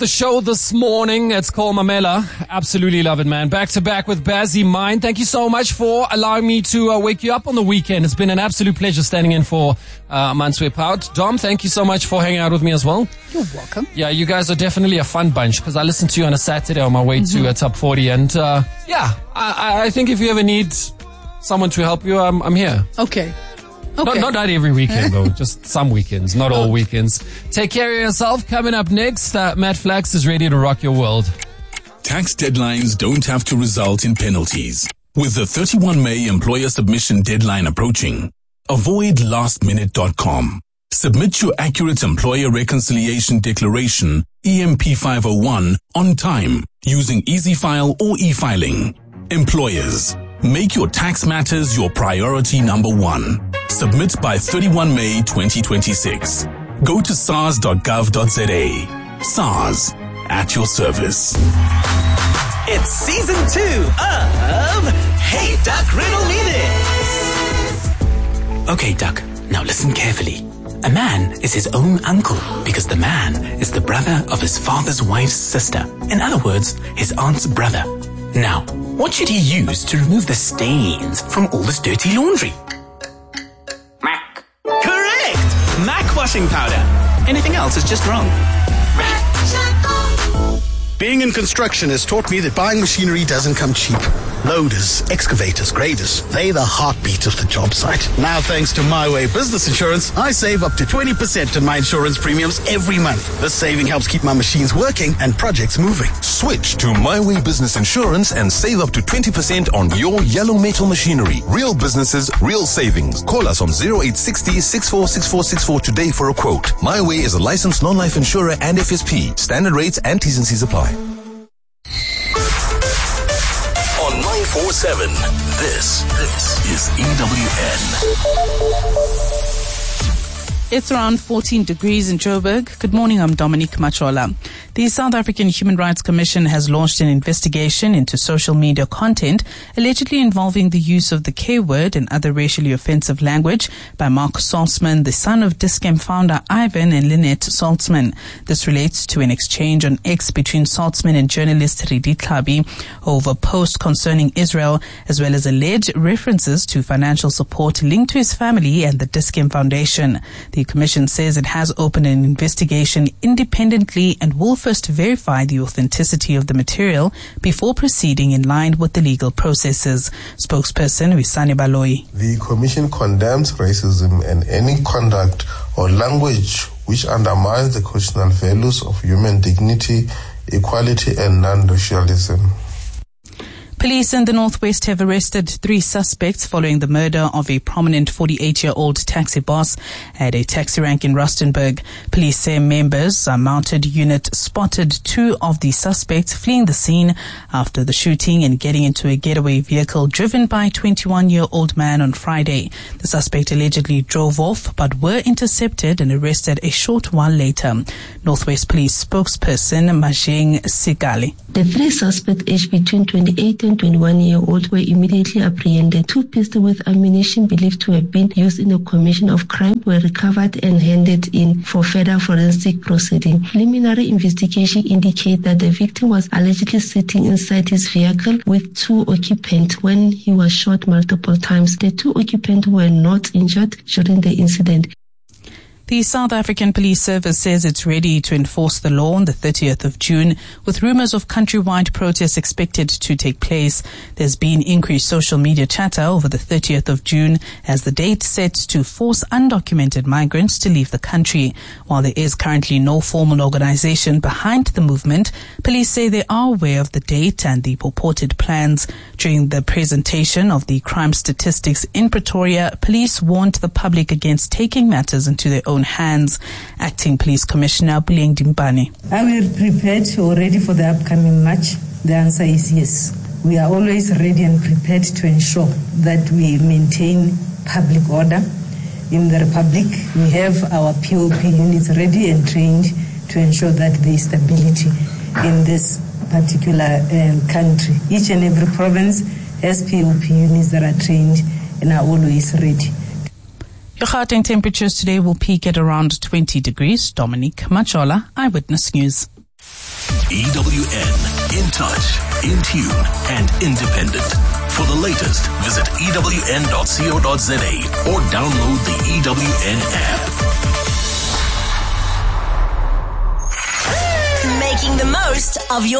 The show this morning, it's called Mamela. Absolutely love it, man. Back to back with Bazzy Mine. Thank you so much for allowing me to wake you up on the weekend. It's been an absolute pleasure standing in for Manswe Pout. Dom, thank you so much for hanging out with me as well. You're welcome. Yeah, you guys are definitely a fun bunch because I listened to you on a Saturday on my way to a Top 40. And I think if you ever need someone to help you, I'm here. Okay. Not every weekend though, just some weekends, not all weekends. Take care of yourself. Coming up next, Matt Flax is ready to rock your world. Tax deadlines don't have to result in penalties. With the 31 May employer submission deadline approaching, avoid lastminute.com. Submit your accurate employer reconciliation declaration, EMP 501, on time using EasyFile or e-filing. Employers, make your tax matters your priority number one. Submit by 31 May 2026. Go to sars.gov.za. SARS, at your service. It's season 2 of Hey Duck, Riddle Me This. Okay, Duck, now listen carefully. A man is his own uncle because the man is the brother of his father's wife's sister. In other words, his aunt's brother. Now, what should he use to remove the stains from all this dirty laundry? Mac. Correct! Mac washing powder. Anything else is just wrong. Being in construction has taught me that buying machinery doesn't come cheap. Loaders, excavators, graders, they're the heartbeat of the job site. Now, thanks to My Way Business Insurance, I save up to 20% on my insurance premiums every month. This saving helps keep my machines working and projects moving. Switch to My Way Business Insurance and save up to 20% on your yellow metal machinery. Real businesses, real savings. Call us on 0860 646464 today for a quote. My Way is a licensed non-life insurer and FSP. Standard rates and T's and C's apply. On 947, this is EWN. It's around 14 degrees in Joburg. Good morning, I'm Dominique Machola. The South African Human Rights Commission has launched an investigation into social media content allegedly involving the use of the K-word and other racially offensive language by Mark Saltzman, the son of Dis-Chem founder Ivan and Lynette Saltzman. This relates to an exchange on X between Saltzman and journalist Ridi Tlhabi over posts concerning Israel, as well as alleged references to financial support linked to his family and the Dis-Chem Foundation. The Commission says it has opened an investigation independently and will first verify the authenticity of the material before proceeding in line with the legal processes. Spokesperson Wisani Baloyi. The Commission condemns racism and any conduct or language which undermines the constitutional values of human dignity, equality and non-racialism. Police in the Northwest have arrested 3 suspects following the murder of a prominent 48-year-old taxi boss at a taxi rank in Rustenburg. Police say members of a mounted unit spotted 2 of the suspects fleeing the scene after the shooting and getting into a getaway vehicle driven by a 21-year-old man on Friday. The suspect allegedly drove off but were intercepted and arrested a short while later. Northwest Police spokesperson Majeng Sigali. The 3 suspects aged between 28 and 21-year-old were immediately apprehended. 2 pistols with ammunition believed to have been used in the commission of crime were recovered and handed in for further forensic proceeding. Preliminary investigation indicates that the victim was allegedly sitting inside his vehicle with 2 occupants when he was shot multiple times. The 2 occupants were not injured during the incident. The South African Police Service says it's ready to enforce the law on the 30th of June, with rumors of countrywide protests expected to take place. There's been increased social media chatter over the 30th of June as the date sets to force undocumented migrants to leave the country. While there is currently no formal organization behind the movement, police say they are aware of the date and the purported plans. During the presentation of the crime statistics in Pretoria, police warned the public against taking matters into their own hands. Acting Police Commissioner Buleng Dimpane. Are we prepared or ready for the upcoming march? The answer is yes. We are always ready and prepared to ensure that we maintain public order in the Republic. We have our POP units ready and trained to ensure that there is stability in this particular country. Each and every province has POP units that are trained and are always ready. Your Gauteng temperatures today will peak at around 20 degrees. Dominique Machola, Eyewitness News. EWN. In touch, in tune, and independent. For the latest, visit ewn.co.za or download the EWN app. Making the most of your